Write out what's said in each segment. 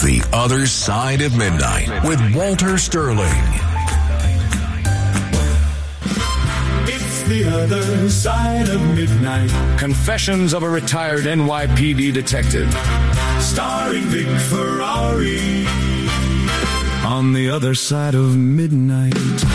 The Other Side of Midnight with Walter Sterling. It's The Other Side of Midnight. Confessions of a retired NYPD detective. Starring Vic Ferrari. On the Other Side of Midnight.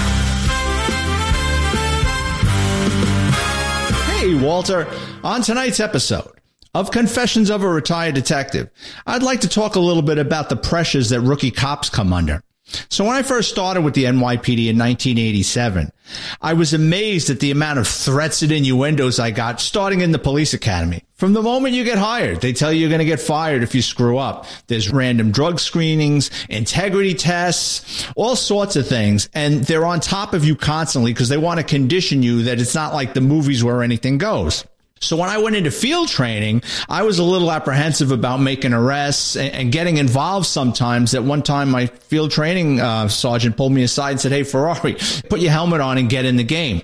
Hey, Walter. On tonight's episode of Confessions of a Retired Detective, I'd like to talk a little bit about the pressures that rookie cops come under. So when I first started with the NYPD in 1987, I was amazed at the amount of threats and innuendos I got starting in the police academy. From the moment you get hired, they tell you you're going to get fired if you screw up. There's random drug screenings, integrity tests, all sorts of things. And they're on top of you constantly because they want to condition you that it's not like the movies where anything goes. So when I went into field training, I was a little apprehensive about making arrests and getting involved sometimes. At one time, my field training sergeant pulled me aside and said, "Hey, Ferrari, put your helmet on and get in the game."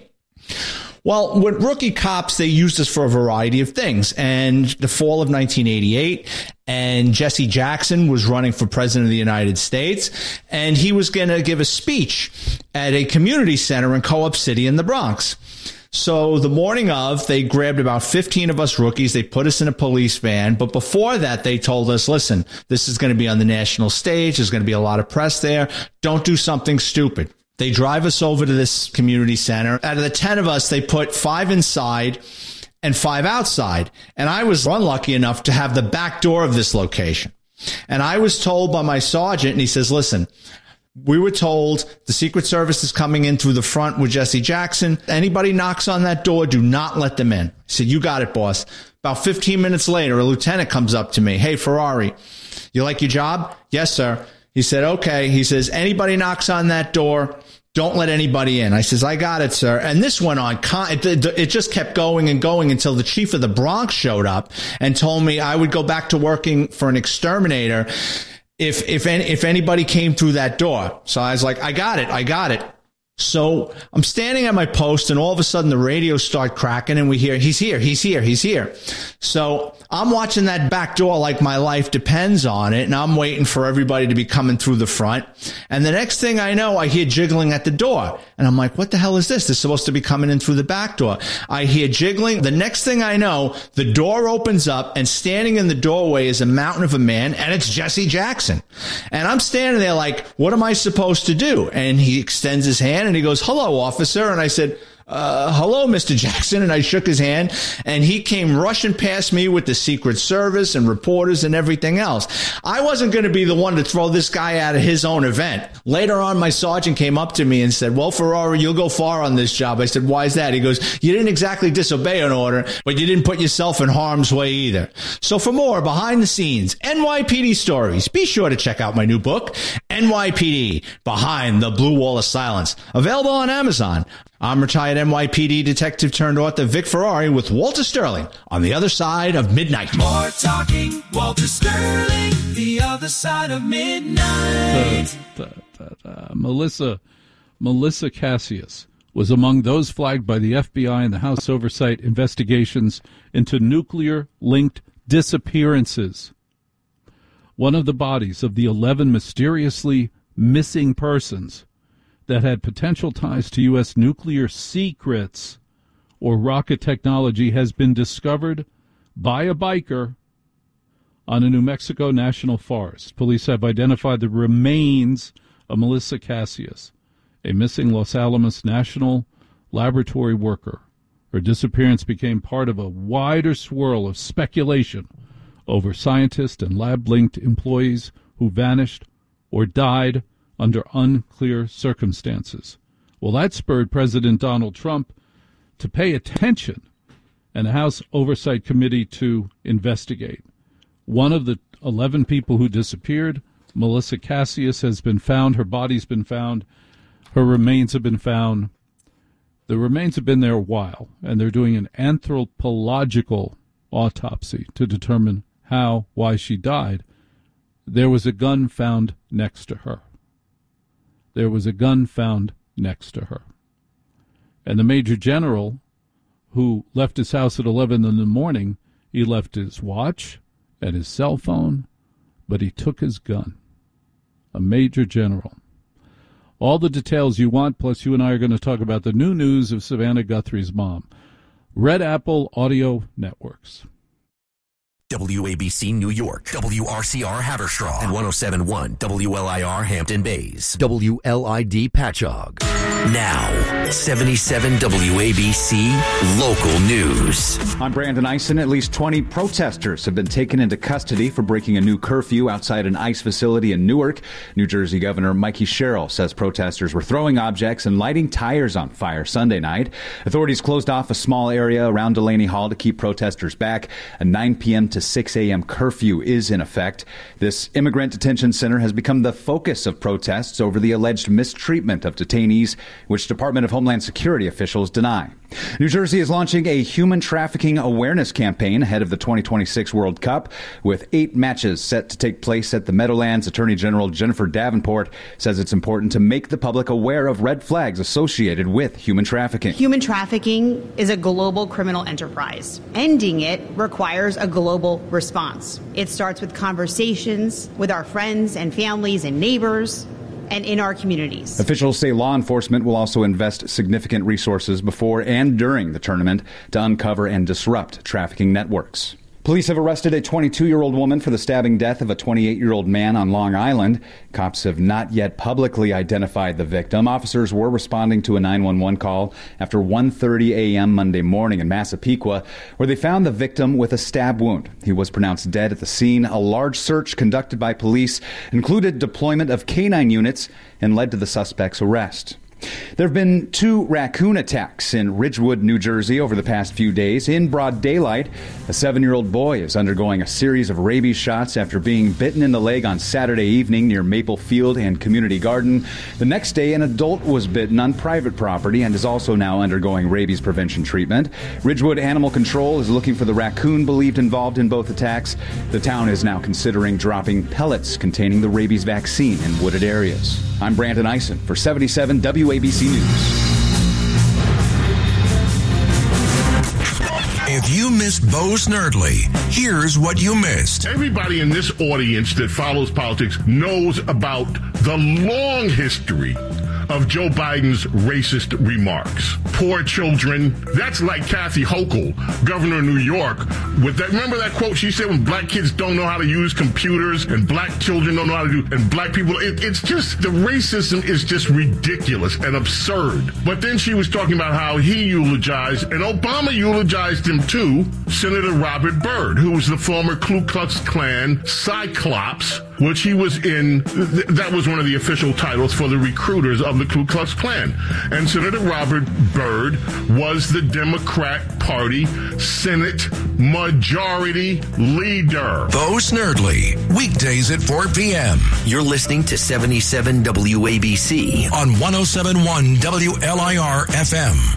Well, with rookie cops, they used us for a variety of things. And the fall of 1988, and Jesse Jackson was running for president of the United States, and he was going to give a speech at a community center in Co-op City in the Bronx. So the morning of, they grabbed about 15 of us rookies. They put us in a police van. But before that, they told us, listen, this is going to be on the national stage. There's going to be a lot of press there. Don't do something stupid. They drive us over to this community center. Out of the 10 of us, they put 5 inside and 5 outside. And I was unlucky enough to have the back door of this location. And I was told by my sergeant, and he says, listen, we were told the Secret Service is coming in through the front with Jesse Jackson. Anybody knocks on that door, do not let them in. I said, you got it, boss. About 15 minutes later, a lieutenant comes up to me. Hey, Ferrari, you like your job? Yes, sir. He said, okay. He says, anybody knocks on that door, don't let anybody in. I says, I got it, sir. And this went on. It just kept going and going until the chief of the Bronx showed up and told me I would go back to working for an exterminator if anybody came through that door. So I was like, I got it. So I'm standing at my post, and all of a sudden the radio starts cracking, and we hear, he's here. So I'm watching that back door like my life depends on it, and I'm waiting for everybody to be coming through the front. And the next thing I know, I hear jiggling at the door. And I'm like, what the hell is this? They're supposed to be coming in through the back door. I hear jiggling. The next thing I know, the door opens up, and standing in the doorway is a mountain of a man, and it's Jesse Jackson. And I'm standing there like, what am I supposed to do? And he extends his hand, and he goes, hello, officer. And I said, hello, Mr. Jackson. And I shook his hand, and he came rushing past me with the Secret Service and reporters and everything else. I wasn't going to be the one to throw this guy out of his own event. Later on, my sergeant came up to me and said, well, Ferrari, you'll go far on this job. I said, why is that? He goes, you didn't exactly disobey an order, but you didn't put yourself in harm's way either. So for more behind the scenes NYPD stories, be sure to check out my new book, NYPD Behind the Blue Wall of Silence, available on Amazon. I'm retired NYPD detective turned author Vic Ferrari with Walter Sterling on the Other Side of Midnight. More talking, Walter Sterling, the Other Side of Midnight. Melissa Cassius was among those flagged by the FBI and the House Oversight investigations into nuclear-linked disappearances. One of the bodies of the 11 mysteriously missing persons that had potential ties to U.S. nuclear secrets or rocket technology has been discovered by a biker on a New Mexico national forest. Police have identified the remains of Melissa Cassius, a missing Los Alamos National Laboratory worker. Her disappearance became part of a wider swirl of speculation over scientists and lab-linked employees who vanished or died under unclear circumstances. Well, that spurred President Donald Trump to pay attention and a House Oversight Committee to investigate. One of the 11 people who disappeared, Melissa Cassius, has been found. Her body's been found. Her remains have been found. The remains have been there a while, and they're doing an anthropological autopsy to determine why she died. There was a gun found next to her. And the Major General, who left his house at 11 in the morning, he left his watch and his cell phone, but he took his gun. a major general. All the details you want, plus you and I are going to talk about the new news of Savannah Guthrie's mom. Red Apple Audio Networks. WABC New York, WRCR Haverstraw, and 107.1 WLIR Hampton Bays, WLID Patchogue. Now, 77 WABC Local News. I'm Brandon Eisen. At least 20 protesters have been taken into custody for breaking a new curfew outside an ICE facility in Newark. New Jersey Governor Mikey Sherrill says protesters were throwing objects and lighting tires on fire Sunday night. Authorities closed off a small area around Delaney Hall to keep protesters back. A 9 p.m. to 6 a.m. curfew is in effect. This immigrant detention center has become the focus of protests over the alleged mistreatment of detainees, which Department of Homeland Security officials deny. New Jersey is launching a human trafficking awareness campaign ahead of the 2026 World Cup, with 8 matches set to take place at the Meadowlands. Attorney General Jennifer Davenport says it's important to make the public aware of red flags associated with human trafficking. Human trafficking is a global criminal enterprise. Ending it requires a global response. It starts with conversations with our friends and families and neighbors, and in our communities. Officials say law enforcement will also invest significant resources before and during the tournament to uncover and disrupt trafficking networks. Police have arrested a 22-year-old woman for the stabbing death of a 28-year-old man on Long Island. Cops have not yet publicly identified the victim. Officers were responding to a 911 call after 1:30 a.m. Monday morning in Massapequa, where they found the victim with a stab wound. He was pronounced dead at the scene. A large search conducted by police included deployment of canine units and led to the suspect's arrest. There have been 2 raccoon attacks in Ridgewood, New Jersey over the past few days. In broad daylight, a 7-year-old boy is undergoing a series of rabies shots after being bitten in the leg on Saturday evening near Maple Field and Community Garden. The next day, an adult was bitten on private property and is also now undergoing rabies prevention treatment. Ridgewood Animal Control is looking for the raccoon believed involved in both attacks. The town is now considering dropping pellets containing the rabies vaccine in wooded areas. I'm Brandon Eisen for 77 WABC News. If you missed Bo Snerdley, here's what you missed. Everybody in this audience that follows politics knows about the long history of Joe Biden's racist remarks. Poor children. That's like Kathy Hochul, governor of New York, with that. Remember that quote she said, when black kids don't know how to use computers and black children don't know how to do, and black people, it's just, the racism is just ridiculous and absurd. But then she was talking about how he eulogized, and Obama eulogized him too, Senator Robert Byrd, who was the former Ku Klux Klan Cyclops, which he was in. That was one of the official titles for the recruiters of the Ku Klux Klan. And Senator Robert Byrd was the Democrat Party Senate Majority Leader. Bo Snerdley, weekdays at 4 p.m. You're listening to 77 WABC on 107.1 WLIR FM.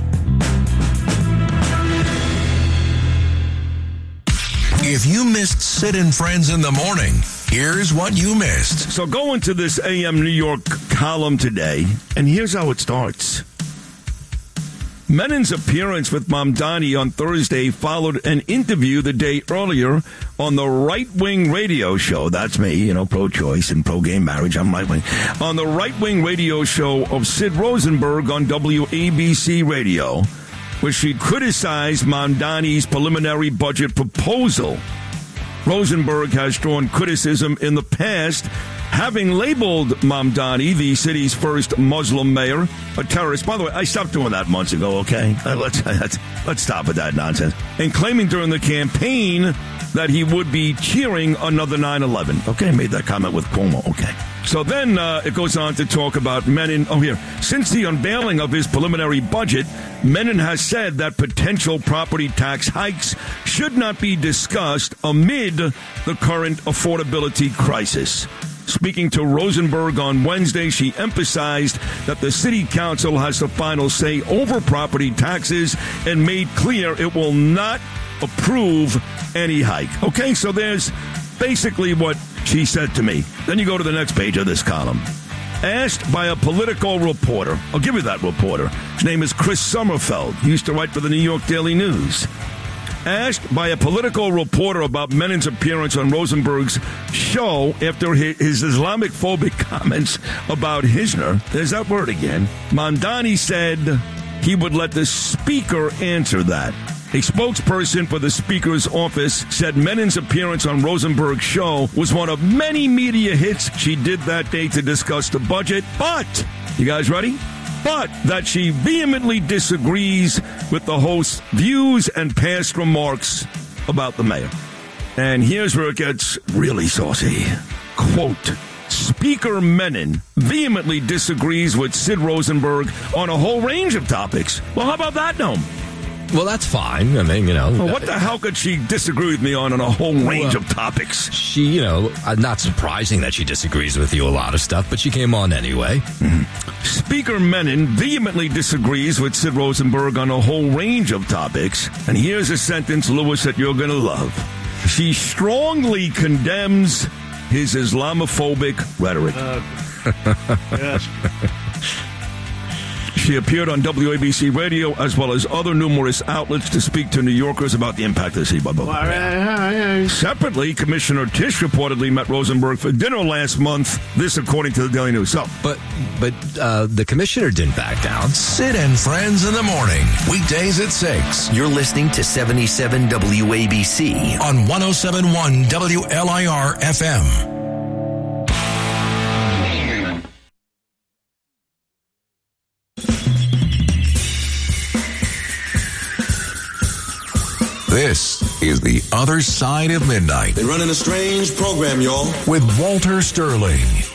If you missed Sid and Friends in the morning, here's what you missed. So go into this AM New York column today, and here's how it starts. Menin's appearance with Mamdani on Thursday followed an interview the day earlier on the right-wing radio show. That's me, pro-choice and pro-gay marriage. I'm right-wing. On the right-wing radio show of Sid Rosenberg on WABC Radio, where she criticized Mamdani's preliminary budget proposal. Rosenberg has drawn criticism in the past, having labeled Mamdani, the city's first Muslim mayor, a terrorist. By the way, I stopped doing that months ago, okay? Let's stop with that nonsense. And claiming during the campaign that he would be cheering another 9/11. Okay, made that comment with Cuomo, okay. So then it goes on to talk about Menon. Oh, here. Since the unveiling of his preliminary budget, Menon has said that potential property tax hikes should not be discussed amid the current affordability crisis. Speaking to Rosenberg on Wednesday, she emphasized that the city council has the final say over property taxes and made clear it will not approve any hike. Okay, so there's basically what she said to me. Then you go to the next page of this column. Asked by a political reporter. I'll give you that reporter. His name is Chris Sommerfeld. He used to write for the New York Daily News. Asked by a political reporter about Menin's appearance on Rosenberg's show after his Islamophobic comments about Hisner. There's that word again. Mamdani said he would let the speaker answer that. A spokesperson for the speaker's office said Menin's appearance on Rosenberg's show was one of many media hits she did that day to discuss the budget. But, you guys ready? But that she vehemently disagrees with the host's views and past remarks about the mayor. And here's where it gets really saucy. Quote, Speaker Menin vehemently disagrees with Sid Rosenberg on a whole range of topics. Well, how about that, Noam? Well, that's fine. I mean, Well, what the hell could she disagree with me on a whole range of topics? She, not surprising that she disagrees with you a lot of stuff, but she came on anyway. Mm-hmm. Speaker Menin vehemently disagrees with Sid Rosenberg on a whole range of topics. And here's a sentence, Lewis, that you're going to love. She strongly condemns his Islamophobic rhetoric. Yes. She appeared on WABC Radio as well as other numerous outlets to speak to New Yorkers about the impact of the CBUB. Separately, Commissioner Tisch reportedly met Rosenberg for dinner last month. This, according to the Daily News. So, but the commissioner didn't back down. Sid and Friends in the morning, weekdays at 6. You're listening to 77 WABC on 107.1 WLIR FM. This is The Other Side of Midnight. They're running a strange program, y'all. With Walter Sterling.